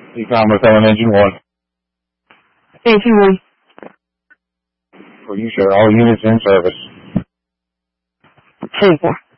E-commerce on engine 1. Engine 1. For you, sir. All units in service. 10-4.